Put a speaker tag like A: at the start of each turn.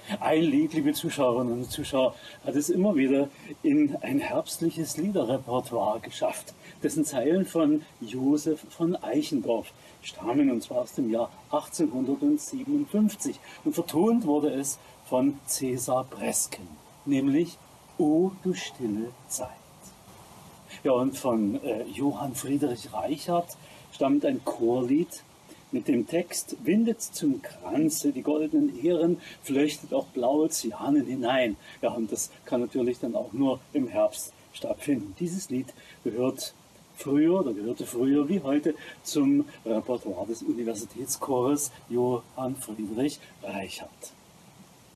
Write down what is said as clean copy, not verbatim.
A: Ein Lied, liebe Zuschauerinnen und Zuschauer, hat es immer wieder in ein herbstliches Liederrepertoire geschafft, dessen Zeilen von Josef von Eichendorff stammen, und zwar aus dem Jahr 1857. Und vertont wurde es von Cäsar Bresken, nämlich O du stille Zeit. Ja, und von Johann Friedrich Reichart stammt ein Chorlied mit dem Text: Windet zum Kranze die goldenen Ähren, flöchtet auch blaue Cyanen hinein. Ja, und das kann natürlich dann auch nur im Herbst stattfinden. Dieses Lied gehörte früher wie heute zum Repertoire des Universitätschores Johann Friedrich Reichart.